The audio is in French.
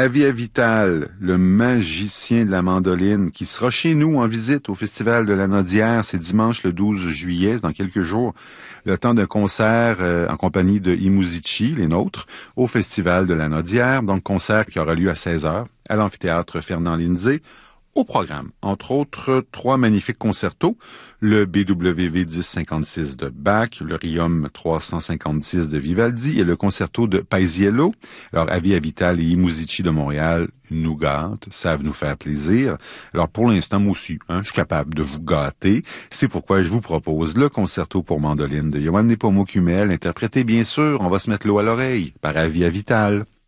Avia Vital, le magicien de la mandoline, qui sera chez nous en visite au Festival de la Nodière. C'est dimanche le 12 juillet, dans quelques jours, le temps d'un concert en compagnie de Imuzici, les nôtres, au Festival de la Nodière. Donc, concert qui aura lieu à 16h à l'amphithéâtre Fernand Lindsay. Au programme, entre autres, 3 magnifiques concertos, le BWV 1056 de Bach, le Riom 356 de Vivaldi et le concerto de Paisiello. Alors, Avia Vital et Imuzici de Montréal nous gâtent, savent nous faire plaisir. Alors, pour l'instant, moi aussi, je suis capable de vous gâter. C'est pourquoi je vous propose le concerto pour mandoline de Yoann Nepomuceno Kumel, interprété, bien sûr, on va se mettre l'eau à l'oreille, par Avia Vital.